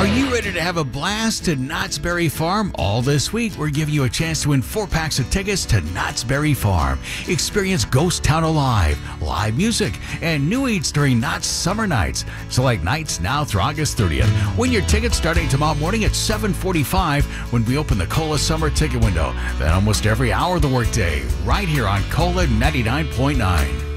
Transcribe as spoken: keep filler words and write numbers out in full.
Are you ready to have a blast at Knott's Berry Farm? All this week, we're giving you a chance to win four packs of tickets to Knott's Berry Farm. Experience Ghost Town Alive, live music, and new eats during Knott's Summer Nights. Select nights now through August thirtieth. Win your tickets starting tomorrow morning at seven forty-five when we open the Cola Summer Ticket window. Then almost every hour of the workday, right here on Cola ninety-nine point nine.